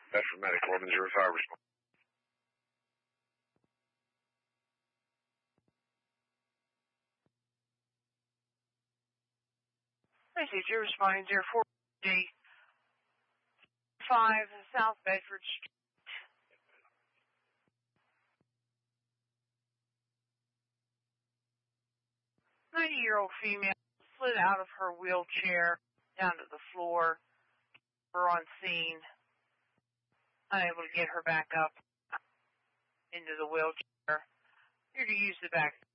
That's for medic 1105 response. This is your responding 04D 5 South Bedford Street. 90-year-old female slid out of her wheelchair down to the floor. We're on scene, unable to get her back up into the wheelchair. Here to use the back